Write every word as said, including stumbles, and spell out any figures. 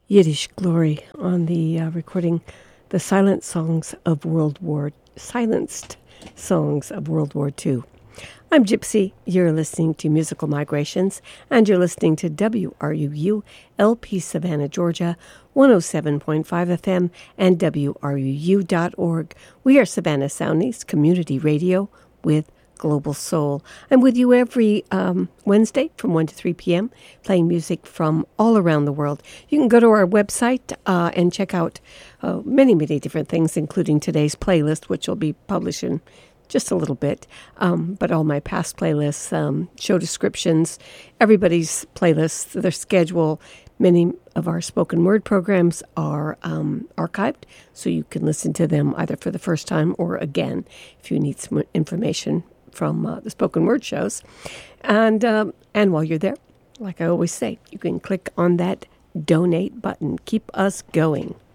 Yiddish Glory on the uh, recording The Silent Songs of World War Silenced Songs of World War Two. I'm Gypsy. You're listening to Musical Migrations, and you're listening to W R U U L P Savannah, Georgia, one oh seven point five F M, and W R U U dot org. We are Savannah Sound Community Radio with Global Soul. I'm with you every um, Wednesday from one to three p.m., playing music from all around the world. You can go to our website uh, and check out uh, many, many different things, including today's playlist, which will be published in just a little bit. Um, but all my past playlists, um, show descriptions, everybody's playlists, their schedule. Many of our spoken word programs are um, archived, so you can listen to them either for the first time or again if you need some information from uh, the spoken word shows. And um, and while you're there, like I always say, you can click on that donate button. Keep us going.